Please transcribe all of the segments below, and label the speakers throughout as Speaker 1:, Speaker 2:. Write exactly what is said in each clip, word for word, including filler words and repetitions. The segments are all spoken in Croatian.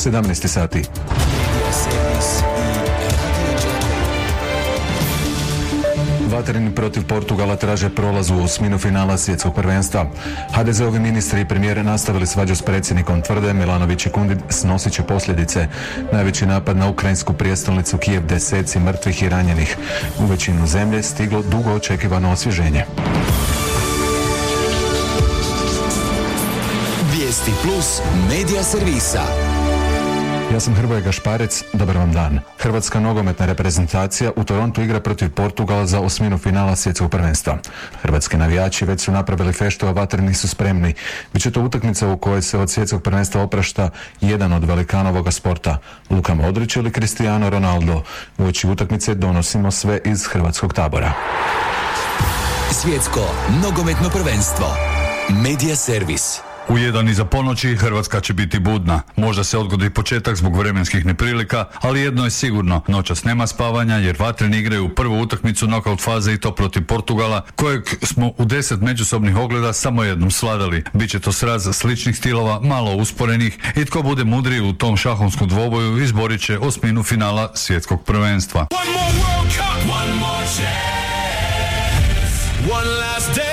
Speaker 1: sedamnaest sati. Vatreni protiv Portugala traže prolaz u osminu finala svjetskog prvenstva. ha de ze-ovi ministri i premijer nastavili svađu s predsjednikom, tvrde Milanović i Kundin snosit će posljedice. Najveći napad na ukrajinsku prijestolnicu Kijev, deseci mrtvih i ranjenih. U većinu zemlje stiglo dugo očekivano osvježenje.
Speaker 2: Vijesti plus medija servisa.
Speaker 1: Ja sam Hrvoje Gašparec, dobar vam dan. Hrvatska nogometna reprezentacija u Torontu igra protiv Portugala za osminu finala svjetskog prvenstva. Hrvatski navijači već su napravili feštu, a vatreni su spremni. Biće to utakmica u kojoj se od svjetskog prvenstva oprašta jedan od velikanovoga sporta, Luka Modrić ili Cristiano Ronaldo. Uoči utakmice donosimo sve iz hrvatskog tabora.
Speaker 2: Svjetsko nogometno prvenstvo. Medija servis.
Speaker 3: U jedan iza ponoći Hrvatska će biti budna. Možda se odgodi početak zbog vremenskih neprilika, ali jedno je sigurno, noćas nema spavanja jer vatreni igraju prvu utakmicu nokaut faze i to protiv Portugala, kojeg smo u deset međusobnih ogleda samo jednom svladali. Biće to sraz sličnih stilova, malo usporenih i tko bude mudriji u tom šahovskom dvoboju izborit će osminu finala svjetskog prvenstva.
Speaker 4: One more World Cup, one more chance, one last day.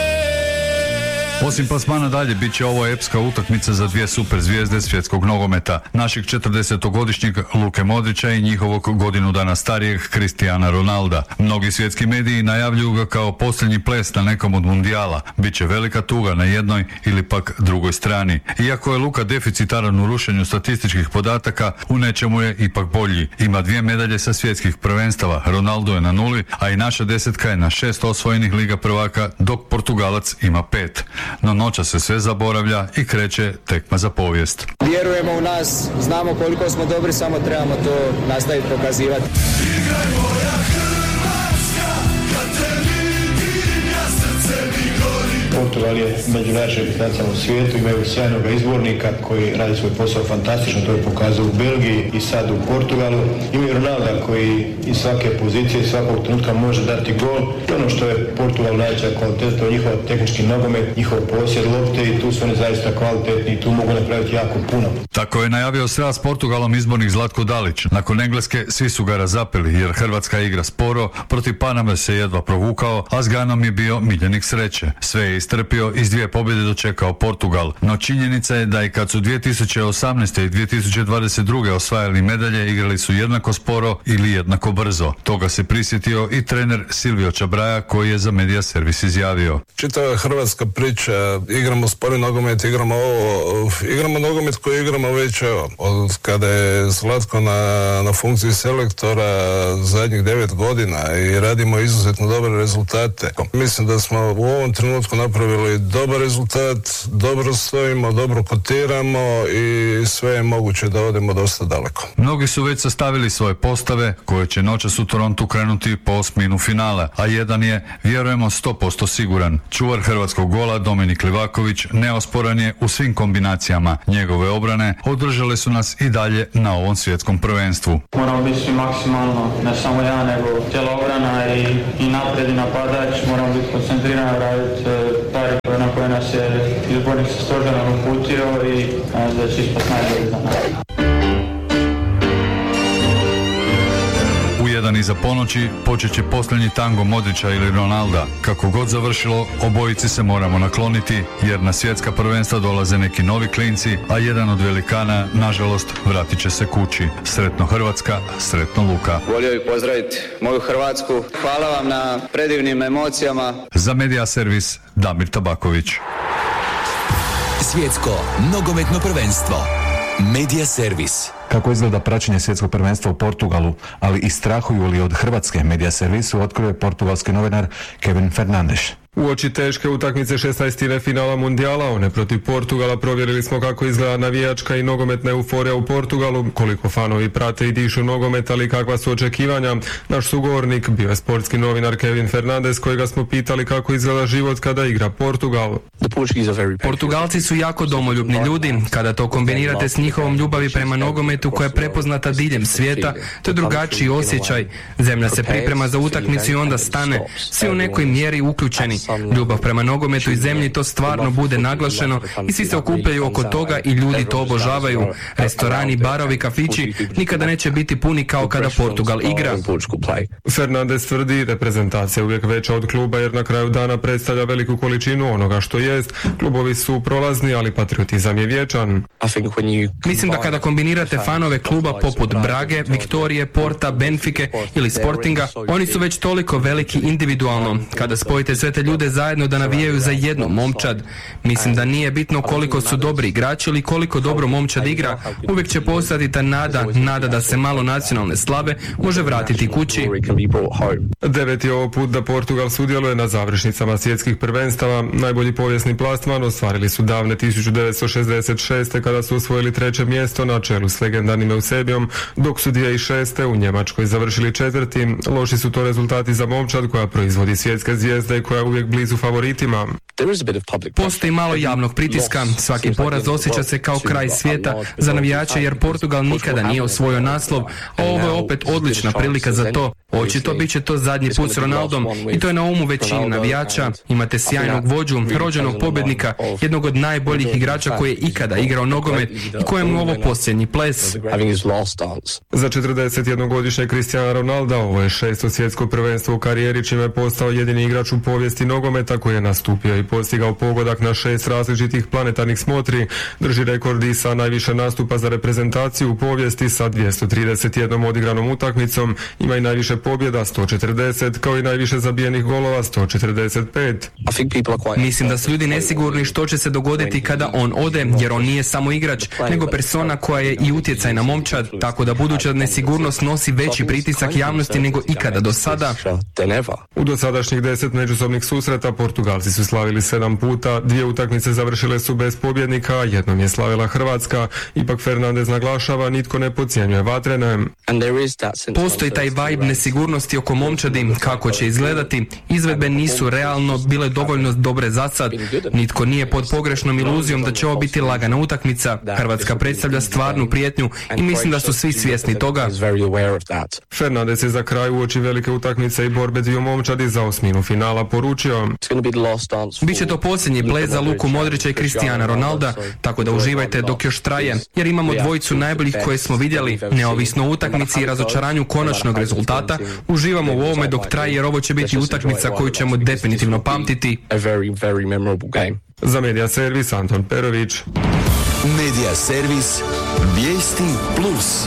Speaker 3: Osim plasmana dalje, bit će ovo epska utakmica za dvije super zvijezde svjetskog nogometa, našeg četrdesetogodišnjeg Luke Modrića i njihovog godinu dana starijeg Cristiana Ronalda. Mnogi svjetski mediji najavljuju ga kao posljednji ples na nekom od mundijala. Biće velika tuga na jednoj ili pak drugoj strani. Iako je Luka deficitaran u rušenju statističkih podataka, u nečemu je ipak bolji. Ima dvije medalje sa svjetskih prvenstava, Ronaldo je na nuli, a i naša desetka je na šest osvojenih Liga prvaka, dok Portugalac ima pet. No noća se sve zaboravlja i kreće tekma za povijest.
Speaker 5: Vjerujemo u nas, znamo koliko smo dobri, samo trebamo to nastaviti pokazivati.
Speaker 6: Portugal je među najjačim reprezentacijama u svijetu, imaju sjajnog izbornika koji radi svoj posao fantastično, to je pokazao u Belgiji i sad u Portugalu. Imaju Ronalda koji iz svake pozicije, iz svakog trenutka može dati gol. I ono što je Portugal najveća kvaliteta, to je njihov tehnički nogomet, njihov posjed lopte i tu su oni zaista kvalitetni i tu mogu napraviti jako puno.
Speaker 3: Tako je najavio sraz s Portugalom izbornik Zlatko Dalić. Nakon Engleske svi su ga razapeli jer Hrvatska igra sporo, protiv Paname se jedva provukao, a s Ganom je bio miljenik sreće. Sve je istrpio i s dvije pobjede dočekao Portugal. No činjenica je da i kad su dvije tisuće osamnaeste. i dvije tisuće dvadeset druge. osvajali medalje, igrali su jednako sporo ili jednako brzo. Toga se prisjetio i trener Silvio Čabraja koji je za Medija servis izjavio.
Speaker 7: Čitava hrvatska priča, igramo spori nogomet, igramo ovo, igramo nogomet koji igramo već evo, od kada je Zlatko na, na funkciji selektora zadnjih devet godina i radimo izuzetno dobre rezultate. Mislim da smo u ovom trenutku napravili dobar rezultat, dobro stojimo, dobro kotiramo i sve je moguće da odemo dosta daleko.
Speaker 3: Mnogi su već sastavili svoje postave koje će noćas u Torontu krenuti po osminu finala, a jedan je, vjerujemo, sto posto siguran. Čuvar hrvatskog gola Dominik Livaković neosporan je u svim kombinacijama. Njegove obrane održale su nas i dalje na ovom svjetskom prvenstvu.
Speaker 8: Moramo biti svi maksimalno, ne samo ja, nego cijela obrana i, i napred i napadač. Moramo biti koncentrirani, raditi stvari na koje nas je izbornik sa stožerom uputio i da će ispast najbolji za nas.
Speaker 3: U jedan iza ponoći počet će posljednji tango Modrića ili Ronalda. Kako god završilo, obojici se moramo nakloniti jer na svjetska prvenstva dolaze neki novi klinci, a jedan od velikana, nažalost, vratit će se kući. Sretno Hrvatska, sretno Luka.
Speaker 5: Volio bih pozdraviti moju Hrvatsku. Hvala vam na predivnim emocijama.
Speaker 3: Za Medija servis Damir Tabaković.
Speaker 2: Svjetsko nogometno prvenstvo. Medija servis.
Speaker 1: Kako izgleda praćenje svjetskog prvenstva u Portugalu, ali i strahuju li od Hrvatske, Medija servisu otkrio portugalski novinar Kevin Fernandes.
Speaker 9: Uoči teške utakmice šesnaestine finala mundijala, one protiv Portugala, provjerili smo kako izgleda navijačka i nogometna euforija u Portugalu, koliko fanovi prate i dišu nogomet, ali kakva su očekivanja. Naš sugovornik bio je sportski novinar Kevin Fernandes, kojega smo pitali kako izgleda život kada igra Portugal.
Speaker 10: Portugalci su jako domoljubni ljudi. Kada to kombinirate s njihovom ljubavi prema nogometu koja je prepoznata diljem svijeta, to je drugačiji osjećaj. Zemlja se priprema za utakmicu i onda stane. Svi u nekoj mjeri uključeni. Ljubav prema nogometu i zemlji, to stvarno bude naglašeno i svi se okupljaju oko toga i ljudi to obožavaju. Restorani, barovi, kafići nikada neće biti puni kao kada Portugal igra.
Speaker 9: Fernandes tvrdi, reprezentacija je uvijek veća od kluba jer na kraju dana predstavlja veliku količinu onoga što jest. Klubovi su prolazni, ali patriotizam je vječan.
Speaker 10: Mislim da kada kombinirate fanove kluba poput Brage, Viktorije, Porta, Benfike ili Sportinga, oni su već toliko veliki individualno. Kada spojite sve te ljude zajedno da navijaju za jednu momčad, mislim da nije bitno koliko su dobri igrači ili koliko dobro momčad igra, uvijek će postati ta nada, nada da se malo nacionalne slave može vratiti kući.
Speaker 9: Devet je ovo put da Portugal sudjeluje na završnicama svjetskih prvenstava. Najbolji povijesni plasman ostvarili su davne tisuću devetsto šezdeset šeste kada su osvojili treće mjesto na čelu s legendarnim Eusebijom, dok su dvije tisuće šeste u Njemačkoj završili četvrti. Loši su to rezultati za momčad koja proizvodi svjetske zvijezde i koja je uvijek blizu favoritima.
Speaker 10: Postoji malo javnog pritiska, svaki poraz osjeća se kao kraj svijeta za navijače jer Portugal nikada nije osvojio naslov, a ovo je opet odlična prilika za to. Očito bit će to zadnji put s Ronaldom i to je na umu većini navijača. Imate sjajnog vođu, rođenog pobjednika, jednog od najboljih igrača koji je ikada igrao nogomet i kojemu ovo posljednji ples.
Speaker 9: Za četrdesetjednogodišnjeg Cristiana Ronalda ovo je šesto svjetsko prvenstvo u karijeri, čime je postao jedini igrač u povijesti nogometa koji je nastupio i postigao pogodak na šest različitih planetarnih smotri. Drži rekord i sa najviše nastupa za reprezentaciju u povijesti sa dvjesto trideset jednom odigranom utakmicom. Ima i najviše pobjeda sto četrdeset, kao i najviše zabijenih golova sto četrdeset pet.
Speaker 10: Mislim da su ljudi nesigurni što će se dogoditi kada on ode, jer on nije samo igrač, nego persona koja je i utjecaj na momčad, tako da buduća nesigurnost nosi veći pritisak javnosti nego ikada do sada.
Speaker 9: U dosadašnjih deset međusobnih susreta Portugalci su slavili sedam puta, dvije utakmice završile su bez pobjednika, jednom je slavila Hrvatska. Ipak Fernandes naglašava, nitko ne podcjenjuje vatrene.
Speaker 10: Postoji taj vibe nesigurnosti oko momčadi, kako će izgledati. Izvedbe nisu realno bile dovoljno dobre za sad. Nitko nije pod pogrešnom iluzijom da će ovo biti lagana utakmica. Hrvatska predstavlja stvarnu prijetnju i mislim da su svi svjesni toga.
Speaker 9: Fernandes je za kraj uoči velike utakmice i borbe dviju momčadi za osminu finala poručio:
Speaker 10: Biće to posljednji ples za Luku Modrića i Cristiana Ronalda, tako da uživajte dok još traje, jer imamo dvojicu najboljih koje smo vidjeli. Neovisno o utakmici i razočaranju konačnog rezultata, uživamo u ovome dok traje jer ovo će biti utakmica koju ćemo definitivno pamtiti.
Speaker 9: Za Medija Servis Anton Perović.
Speaker 2: Medija Servis, vijesti plus.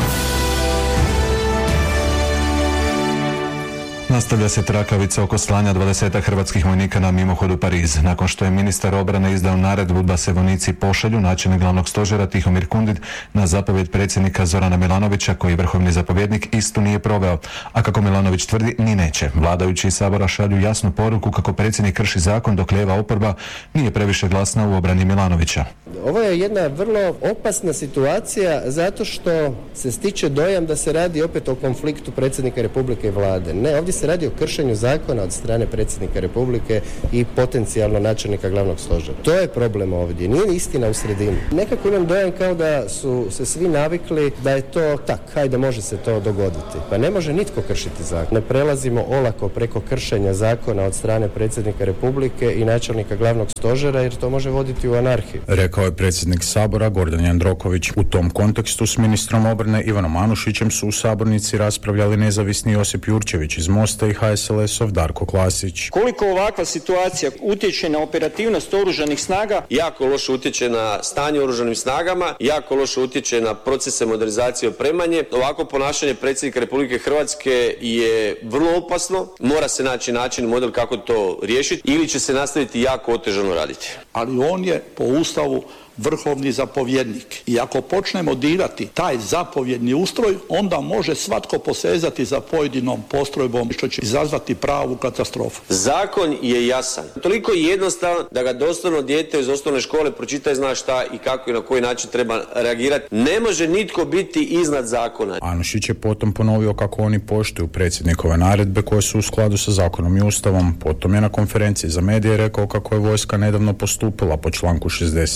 Speaker 1: Nastavlja se trakavica oko slanja dvadesetak hrvatskih vojnika na mimohod u Pariz. Nakon što je ministar obrane izdao naredbu da se vojnici pošalju, načelnik glavnog stožera Tihomir Kundit na zapovjed predsjednika Zorana Milanovića, koji vrhovni zapovjednik istu nije proveo. A kako Milanović tvrdi, ni neće. Vladajući iz Sabora šalju jasnu poruku kako predsjednik krši zakon dok lijeva oporba nije previše glasna u obrani Milanovića.
Speaker 11: Ovo je jedna vrlo opasna situacija zato što se stiče dojam da se radi opet o konfliktu predsjednika Republike i vlade. Ne, ovdje se radi o kršenju zakona od strane predsjednika Republike i potencijalno načelnika glavnog stožera. To je problem ovdje, nije istina u sredini. Nekako imam dojam kao da su se svi navikli da je to tak, hajde može se to dogoditi. Pa ne može nitko kršiti zakon. Ne prelazimo olako preko kršenja zakona od strane predsjednika Republike i načelnika glavnog stožera jer to može voditi u anarhiju.
Speaker 12: Rekao je predsjednik Sabora Gordan Jandroković. U tom kontekstu s ministrom obrane Ivanom Anušićem su u sabornici raspravljali nezavisni Josip Jurčević iz Mosta i H S L S-ov Darko Klasić.
Speaker 13: Koliko ovakva situacija utječe na operativnost oružanih snaga?
Speaker 14: Jako loše utječe na stanje oružanim snagama, jako loše utječe na procese modernizacije i opremanje. Ovako ponašanje predsjednika Republike Hrvatske je vrlo opasno. Mora se naći način, model kako to riješiti ili će se nastaviti jako otežano raditi.
Speaker 15: Ali on je po Ustavu vrhovni zapovjednik. I ako počnemo dirati taj zapovjedni ustroj, onda može svatko posezati za pojedinom postrojbom što će izazvati pravu katastrofu.
Speaker 14: Zakon je jasan. Toliko je jednostavan da ga doslovno dijete iz osnovne škole pročita i zna šta i kako i na koji način treba reagirati. Ne može nitko biti iznad zakona.
Speaker 12: Anušić je potom ponovio kako oni poštuju predsjednikove naredbe koje su u skladu sa zakonom i ustavom. Potom je na konferenciji za medije rekao kako je vojska nedavno postupila po članku šezdeset devet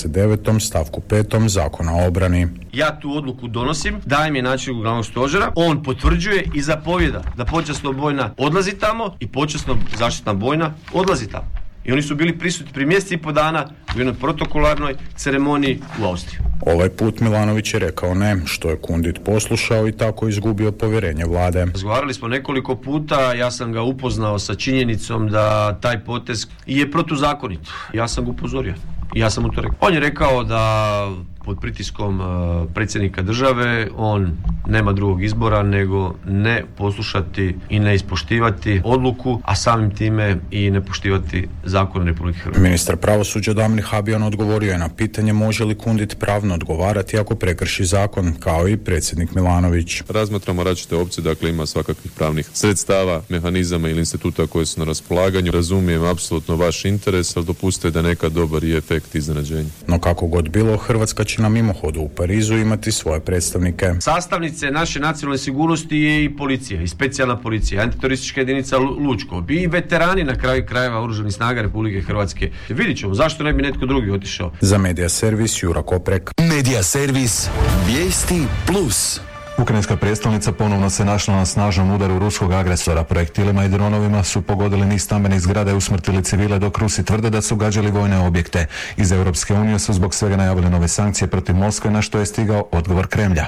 Speaker 12: četvrtom stavku petom Zakona o obrani.
Speaker 14: Ja tu odluku donosim, dajem je načelniku glavnog stožera, on potvrđuje i zapovjeda da počasno bojna odlazi tamo i počasno zaštitna bojna odlazi tamo. I oni su bili prisutni prije mjesec i po dana u jednoj protokolarnoj ceremoniji u Austriji.
Speaker 12: Ovaj put Milanović je rekao ne, što je Kundit poslušao i tako izgubio povjerenje vlade.
Speaker 14: Razgovarali smo nekoliko puta, ja sam ga upoznao sa činjenicom da taj potez je protuzakonit. Ja sam ga upozorio. Ja sam mu to rekao. On je rekao da pod pritiskom uh, predsjednika države on nema drugog izbora nego ne poslušati i ne ispoštivati odluku, a samim time i ne poštivati zakon Republike Hrvatske.
Speaker 12: Ministar pravosuđa Damir Habijan odgovorio je na pitanje može li Kundit pravno odgovarati ako prekrši zakon, kao i predsjednik Milanović.
Speaker 16: Razmatramo različite opcije, dakle ima svakakvih pravnih sredstava, mehanizama ili instituta koji su na raspolaganju. Razumijem apsolutno vaš interes, ali dopustite da nekad dobar i efekt iznenađenja.
Speaker 12: No kako god bilo, Hrvatska će na mimohodu u Parizu imati svoje predstavnike.
Speaker 14: Sastavnice naše nacionalne sigurnosti je i policija, i specijalna policija, antiteroristička jedinica Lučko, i veterani na kraju krajeva Oružanih snaga Republike Hrvatske. Vidjet ćemo, zašto ne bi netko drugi otišao.
Speaker 12: Za Medija servis Jura Koprek.
Speaker 2: Medija servis Vijesti plus.
Speaker 1: Ukrajinska prijestolnica ponovno se našla na snažnom udaru ruskog agresora. Projektilima i dronovima su pogodili niz stambenih zgrada i usmrtili civile, dok Rusi tvrde da su gađali vojne objekte. Iz Europske unije su zbog svega najavili nove sankcije protiv Moskve, na što je stigao odgovor Kremlja.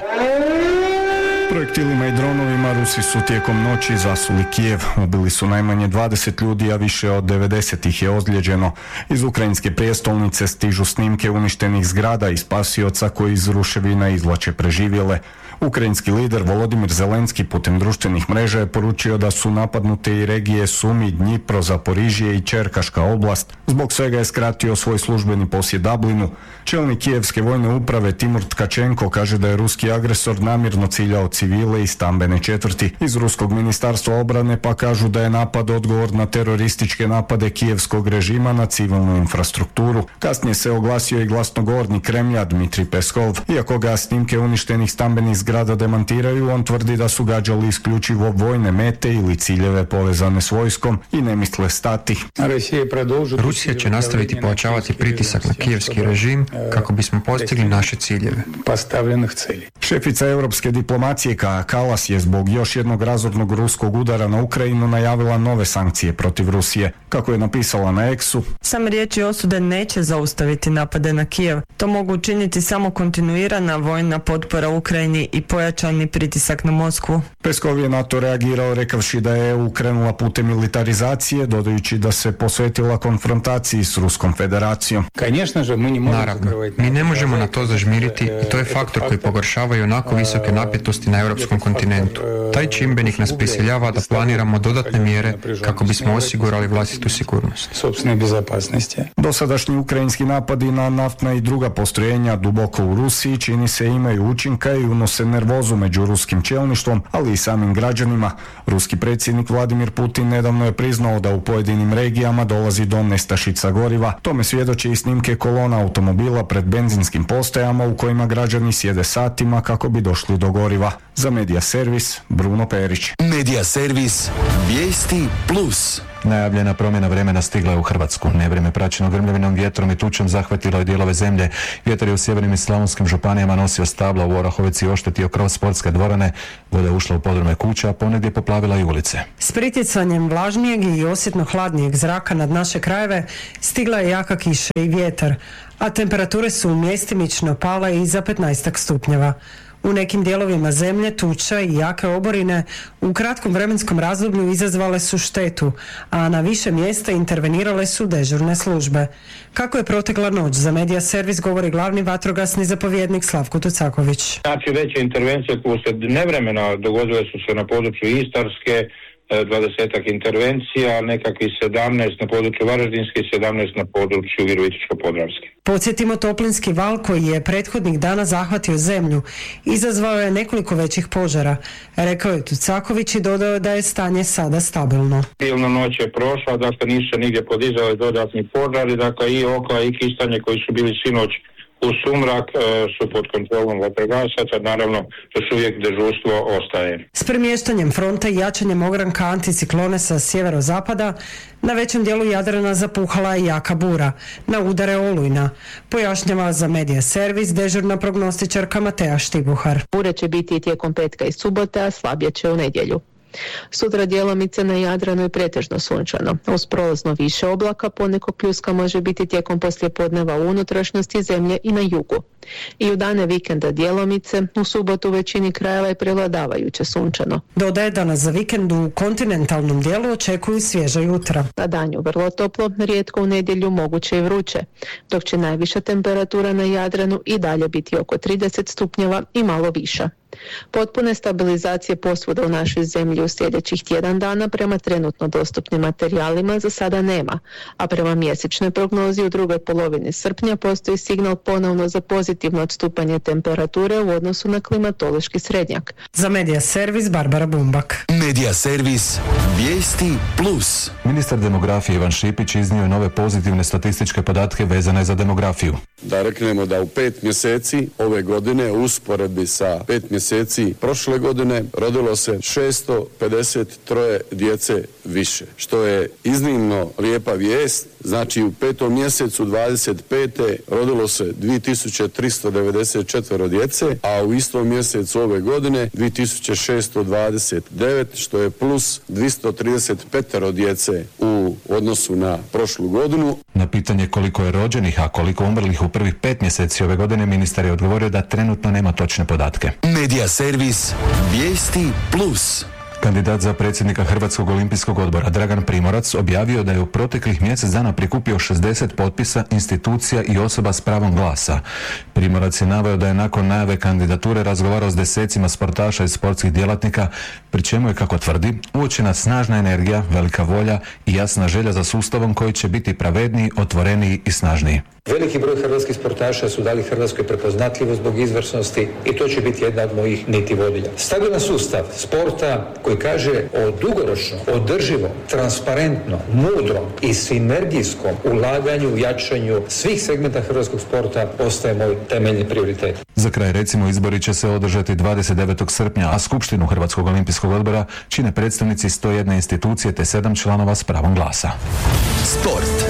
Speaker 17: Projektilima i dronovima Rusi su tijekom noći zasuli Kijev. Ubili su najmanje dvadeset ljudi, a više od devedeset ih je ozlijeđeno. Iz ukrajinske prijestolnice stižu snimke uništenih zgrada i spasioca koji iz ruševina izvlače preživjele. Ukrajinski lider Volodimir Zelenski putem društvenih mreža je poručio da su napadnute i regije Sumi, Dnjipro, Zaporižje i Čerkaška oblast. Zbog svega je skratio svoj službeni posjet Dublinu. Čelnik kijevske vojne uprave Timur Tkačenko kaže da je ruski agresor namjerno ciljao civile i stambene četvrti. Iz ruskog ministarstva obrane pa kažu da je napad odgovor na terorističke napade kijevskog režima na civilnu infrastrukturu. Kasnije se oglasio i glasnogovornik Kremlja Dmitrij Peskov. Iako ga snimke uništenih stambenih zgrada demantiraju, on tvrdi da su gađali isključivo vojne mete ili ciljeve povezane s vojskom i ne misle stati.
Speaker 18: Rusija će nastaviti pojačavati pritisak na kijevski režim kako bismo postigli naše ciljeve.
Speaker 17: Šefica europske diplomacije Kaja Kallas je zbog još jednog razornog ruskog udara na Ukrajinu najavila nove sankcije protiv Rusije. Kako je napisala na X-u,
Speaker 19: same riječi osude neće zaustaviti napade na Kijev. To mogu učiniti samo kontinuirana vojna potpora Ukrajini i pojačani pritisak na Moskvu.
Speaker 17: Peskov je na to reagirao rekavši da je E U krenula putem militarizacije, dodajući da se posvetila konfrontaciji s Ruskom federacijom.
Speaker 18: Naravno, mi ne možemo na to zažmiriti i to je faktor koji pogoršava i onako visoke napetosti na europskom kontinentu. Taj čimbenik nas prisiljava da planiramo dodatne mjere kako bismo osigurali vlastitu sigurnost.
Speaker 17: Dosadašnji ukrajinski napadi na naftna i druga postrojenja duboko u Rusiji čini se imaju učinka i unose nervozu među ruskim čelništvom, ali i samim građanima. Ruski predsjednik Vladimir Putin nedavno je priznao da u pojedinim regijama dolazi do nestašica goriva. Tome svjedoče i snimke kolona automobila pred benzinskim postajama u kojima građani sjede satima kako bi došli do goriva. Za Medija servis Bruno Perić.
Speaker 2: Medija servis Vijesti plus.
Speaker 1: Najavljena promjena vremena stigla je u Hrvatsku. Nevrijeme praćeno grmljavinom, vjetrom i tučom zahvatilo je dijelove zemlje. Vjetar je u sjevernim i slavonskim županijama nosio stabla, u Orahovici oštetio krov sportske dvorane, voda je ušla u podrume kuća, a ponegdje poplavila i ulice.
Speaker 19: S pritjecanjem vlažnijeg i osjetno hladnijeg zraka nad naše krajeve stigla je jaka kiša i vjetar, a temperature su mjestimično pale i za petnaestak stupnjeva. U nekim dijelovima zemlje tuča i jake oborine u kratkom vremenskom razdoblju izazvale su štetu, a na više mjesta intervenirale su dežurne službe. Kako je protekla noć, za Medija servis govori glavni vatrogasni zapovjednik Slavko Tucaković.
Speaker 20: Znači veće intervencije koje se nevremena dogodile su se na području Istarske, dvadesetak intervencija, nekakvih sedamnaest na području Varaždinske i sedamnaest na području Virovitičko-podravske.
Speaker 19: Podsjetimo, toplinski val koji je prethodnih dana zahvatio zemlju izazvao je nekoliko većih požara. Rekao je Tucaković i dodao da je stanje sada stabilno.
Speaker 20: Silna noć je prošla, dakle nisu se nigdje podizali dodatni požari, dakle i Okla i Kistanje koji su bili sinoć u sumrak e, su pod kontrolom vatrogasaca, naravno još uvijek dežurstvo ostaje.
Speaker 19: S premještanjem fronta i jačanjem ogranka anticiklone sa sjeverozapada, na većem dijelu Jadrana zapuhala je jaka bura, na udare olujna, pojašnjava za Medija servis dežurna prognostičarka Matea Štibuhar.
Speaker 21: Bure će biti i tijekom petka i subote, a slabije će u nedjelju. Sutra djelomice na Jadranu je pretežno sunčano. Uz prolazno više oblaka poneko pljuska može biti tijekom poslijepodneva u unutrašnjosti zemlje i na jugu. I u dane vikenda djelomice, u subotu u većini krajeva je prevladavajuće sunčano.
Speaker 19: Dodaje da nas za vikend u kontinentalnom dijelu očekuju svježa jutra.
Speaker 21: Na danju vrlo toplo, rijetko u nedjelju moguće i vruće, dok će najviša temperatura na Jadranu i dalje biti oko trideset stupnjeva i malo viša. Potpune stabilizacije posvuda u našoj zemlji u sljedećih tjedan dana prema trenutno dostupnim materijalima za sada nema, a prema mjesečnoj prognozi u drugoj polovini srpnja postoji signal ponovno za pozitivno odstupanje temperature u odnosu na klimatološki srednjak.
Speaker 19: Za Medija servis Barbara Bumbak.
Speaker 2: Medija servis Vijesti plus.
Speaker 1: Ministar demografije Ivan Šipić iznio je nove pozitivne statističke podatke vezane za demografiju.
Speaker 22: Da reknemo da u pet mjeseci ove godine u usporedbi sa pet mjeseci prošle godine rodilo se šesto pedeset tri djece više, što je iznimno lijepa vijest. Znači u petom mjesecu dvadeset pete rodilo se dvije tisuće tristo devedeset četiri djece, a u istom mjesecu ove godine dvije tisuće šesto dvadeset devet, što je plus dvjesto trideset pet djece u odnosu na prošlu godinu.
Speaker 1: Na pitanje koliko je rođenih, a koliko umrlih u prvih pet mjeseci ove godine, ministar je odgovorio da trenutno nema točne podatke.
Speaker 2: Medija servis Vijesti plus.
Speaker 1: Kandidat za predsjednika Hrvatskog olimpijskog odbora Dragan Primorac objavio da je u proteklih mjesec dana prikupio šezdeset potpisa institucija i osoba s pravom glasa. Primorac je naveo da je nakon najave kandidature razgovarao s desecima sportaša i sportskih djelatnika, pri čemu je, kako tvrdi, uočena snažna energija, velika volja i jasna želja za sustavom koji će biti pravedniji, otvoreniji i snažniji.
Speaker 23: Veliki broj hrvatskih sportaša su dali Hrvatskoj prepoznatljivost zbog izvrsnosti i to će biti jedna od mojih niti vodilja. Stabilan sustav sporta koji kaže o dugoročno, održivo, transparentno, mudrom i sinergijskom ulaganju u jačanju svih segmenta hrvatskog sporta ostaje moj temeljni prioritet.
Speaker 1: Za kraj, recimo, izbori će se održati dvadeset devetog srpnja, a skupštinu Hrvatskog olimpijskog odbora čine predstavnici sto jedne institucije te sedam članova s pravom glasa.
Speaker 2: Sport.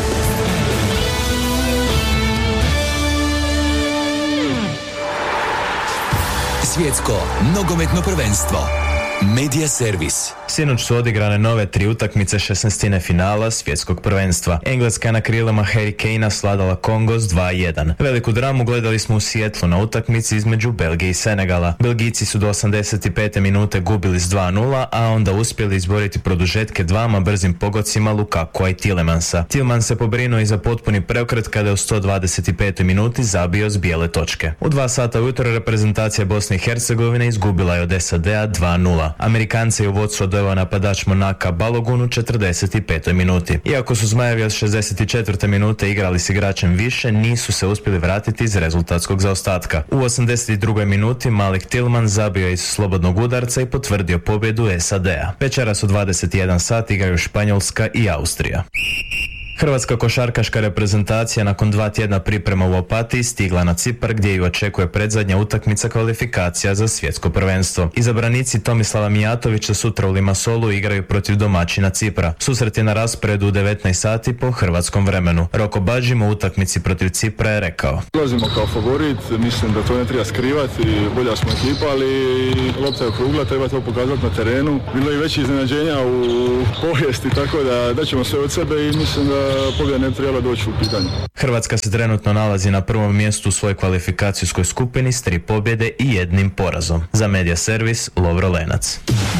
Speaker 2: Svjetsko nogometno prvenstvo. Medija servis.
Speaker 24: Sinoć su odigrane nove tri utakmice šesnaestine finala svjetskog prvenstva. Engleska je na krilima Harry Kanea sladala Kongo s dva jedan. Veliku dramu gledali smo u Sijetlu na utakmici između Belgije i Senegala. Belgijci su do osamdeset pete minute gubili s dva nula, a onda uspjeli izboriti produžetke dvama brzim pogodcima Lukakua i Tillemansa. Tielemans se pobrinuo i za potpuni preokret kada je u sto dvadeset petoj minuti zabio s bijele točke. U dva sata ujutro reprezentacija Bosne i Hercegovine izgubila je od S A D-a dva nula. Amerikance je u vodstvo doveo napadač Monaka Balogun u četrdeset petoj minuti. Iako su Zmajevi od šezdeset četvrte minute igrali s igračem više, nisu se uspjeli vratiti iz rezultatskog zaostatka. U osamdeset drugoj minuti Malik Tillman zabio iz slobodnog udarca i potvrdio pobjedu S A D-a. Večeras u dvadeset jedan sat igraju Španjolska i Austrija. Hrvatska košarkaška reprezentacija nakon dva tjedna priprema u Opatiji stigla na Cipar gdje ju očekuje predzadnja utakmica kvalifikacija za svjetsko prvenstvo. Izabranici Tomislava Mijatovića sutra u Limassolu igraju protiv domaćina Cipra. Susret je na rasporedu u devetnaest sati po hrvatskom vremenu. Roko Badžim u utakmici protiv Cipra je rekao:
Speaker 25: Ulazimo kao favorit, mislim da to ne treba skrivati, bolja smo ekipa, ali lopta je okrugla, treba to pokazati na terenu. Bilo je veći iznenađenja u povijesti, tako da daćemo sve od sebe i mislim da pobjeda ne trebala doći u pitanje.
Speaker 24: Hrvatska se trenutno nalazi na prvom mjestu u svojoj kvalifikacijskoj skupini s tri pobjede i jednim porazom. Za Medija servis Lovro Lenac.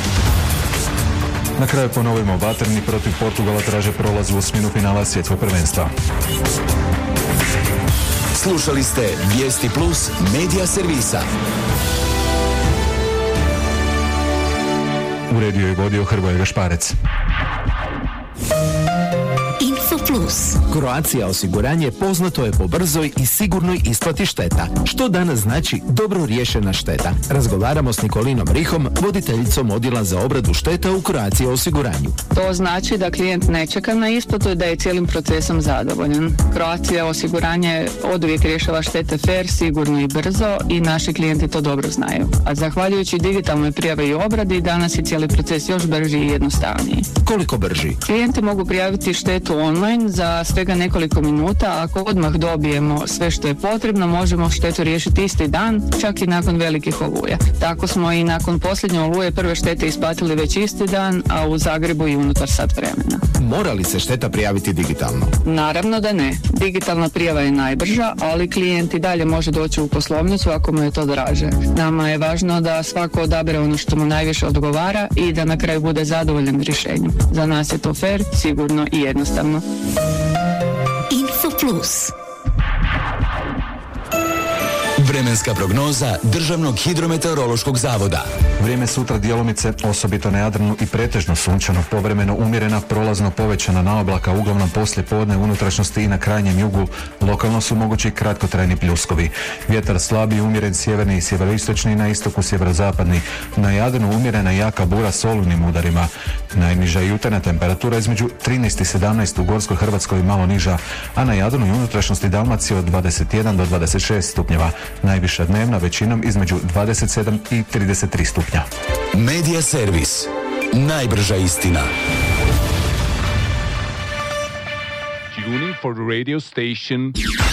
Speaker 1: Na kraju ponovimo, vatreni protiv Portugala traže prolaz u osminu finala svjetskog prvenstva.
Speaker 2: Slušali ste Vijesti plus Medija servisa.
Speaker 1: Uredio i vodio Hrvoje Gašparec.
Speaker 4: Plus. Croatia osiguranje poznato je po brzoj i sigurnoj isplati šteta. Što danas znači dobro riješena šteta? Razgovaramo s Nikolinom Rihom, voditeljicom odjela za obradu šteta u Croatia osiguranju.
Speaker 5: To znači da klijent ne čeka na isplatu i da je cijelim procesom zadovoljan. Croatia osiguranje oduvijek rješava štete fair, sigurno i brzo i naši klijenti to dobro znaju. A zahvaljujući digitalnoj prijavi i obradi danas je cijeli proces još brži i jednostavniji.
Speaker 4: Koliko brži?
Speaker 5: Klijenti mogu prijaviti štetu online za svega nekoliko minuta, a ako odmah dobijemo sve što je potrebno, možemo štetu riješiti isti dan, čak i nakon velikih oluja. Tako smo i nakon posljednje oluje prve štete isplatili već isti dan, a u Zagrebu i unutar sat vremena.
Speaker 4: Mora li se šteta prijaviti digitalno?
Speaker 5: Naravno da ne. Digitalna prijava je najbrža, ali klijent i dalje može doći u poslovnicu ako mu je to draže. Nama je važno da svako odabere ono što mu najviše odgovara i da na kraju bude zadovoljan rješenjem. Za nas je to fair, sigurno i jednostavno.
Speaker 4: Info Plus.
Speaker 2: Vremenska prognoza Državnog hidrometeorološkog zavoda.
Speaker 1: Vrijeme sutra djelomice, osobito na Jadranu i pretežno sunčano, povremeno umjerena, prolazno povećana naoblaka, uglavnom poslije podne u unutrašnjosti i na krajnjem jugu. Lokalno su mogući kratkotrajni pljuskovi. Vjetar slabi, umjeren sjeverni i sjeveroistočni, na istoku sjeverozapadni. Na Jadranu umjerena jaka bura s olujnim udarima. Najniža jutarnja temperatura između trinaest i sedamnaest u Gorskoj Hrvatskoj i malo niža, a na Jadranu i unutrašnjosti Dalmacije od dvadeset jedan do dvadeset šest stupnjeva. Najviša dnevna većinom između dvadeset sedam i trideset tri stupnja.
Speaker 2: Media servis. Najbrža istina.
Speaker 6: Tuning for the radio station